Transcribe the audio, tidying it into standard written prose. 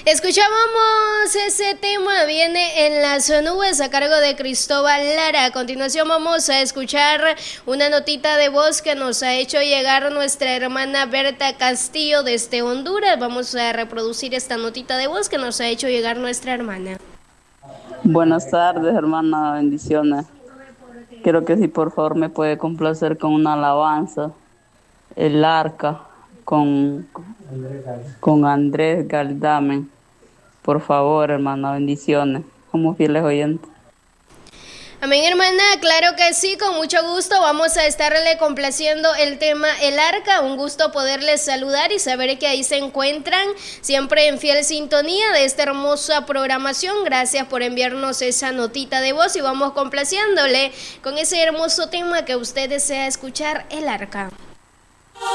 Escuchábamos ese tema, viene en las nubes a cargo de Cristóbal Lara. A continuación vamos a escuchar una notita de voz que nos ha hecho llegar nuestra hermana Berta Castillo desde Honduras. Vamos a reproducir esta notita de voz que nos ha hecho llegar nuestra hermana. Buenas tardes, hermana, bendiciones. Quiero que si por favor me puede complacer con una alabanza, El Arca, con, con Andrés Galdamen. Por favor, hermana, bendiciones. Como fieles oyentes. Amén, hermana, claro que sí, con mucho gusto vamos a estarle complaciendo el tema El Arca. Un gusto poderles saludar y saber que ahí se encuentran siempre en fiel sintonía de esta hermosa programación. Gracias por enviarnos esa notita de voz y vamos complaciéndole con ese hermoso tema que usted desea escuchar, El Arca.